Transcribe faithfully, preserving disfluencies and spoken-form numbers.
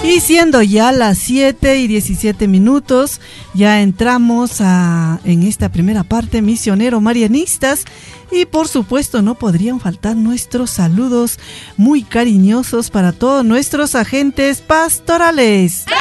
Y siendo ya las siete y diecisiete minutos, ya entramos a, en esta primera parte, Misionero Marianistas. Y por supuesto no podrían faltar nuestros saludos muy cariñosos para todos nuestros agentes pastorales.